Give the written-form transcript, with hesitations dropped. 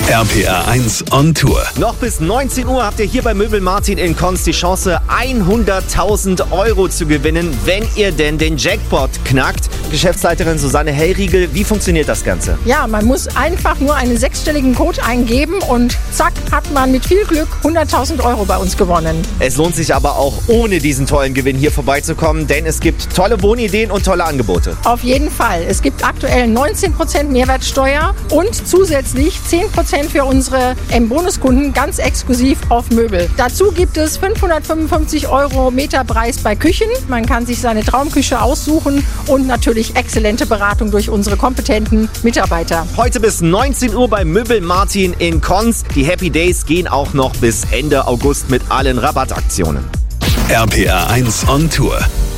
RPR 1 on Tour. Noch bis 19 Uhr habt ihr hier bei Möbel Martin in Konz die Chance, 100.000 Euro zu gewinnen, wenn ihr denn den Jackpot knackt. Geschäftsleiterin Susanne Hellriegel, wie funktioniert das Ganze? Ja, man muss einfach nur einen 6-stelligen Code eingeben und zack, hat man mit viel Glück 100.000 Euro bei uns gewonnen. Es lohnt sich aber auch ohne diesen tollen Gewinn hier vorbeizukommen, denn es gibt tolle Wohnideen und tolle Angebote. Auf jeden Fall. Es gibt aktuell 19% Mehrwertsteuer und zusätzlich 10% für unsere Bonuskunden ganz exklusiv auf Möbel. Dazu gibt es 555 Euro Meterpreis bei Küchen. Man kann sich seine Traumküche aussuchen und natürlich exzellente Beratung durch unsere kompetenten Mitarbeiter. Heute bis 19 Uhr bei Möbel Martin in Konz. Die Happy Days gehen auch noch bis Ende August mit allen Rabattaktionen. RPR 1 on Tour.